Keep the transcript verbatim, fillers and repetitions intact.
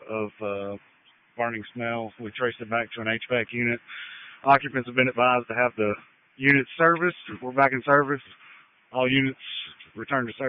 of uh, burning smell. We traced it back to an H V A C unit. Occupants have been advised to have the unit serviced. We're back in service. All units return to service.